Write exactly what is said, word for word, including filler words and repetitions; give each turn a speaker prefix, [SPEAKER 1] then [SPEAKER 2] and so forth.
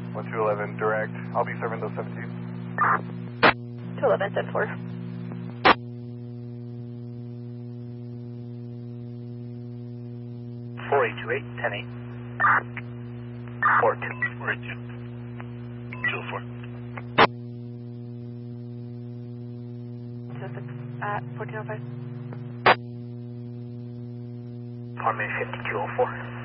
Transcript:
[SPEAKER 1] one two eleven direct. I'll be serving those seventeen.
[SPEAKER 2] two eleven, ten four.
[SPEAKER 3] four eight two eight, ten eight. four two. four eight two. two oh four.
[SPEAKER 2] two oh six at fourteen oh five.
[SPEAKER 3] Apartment fifty-two oh four.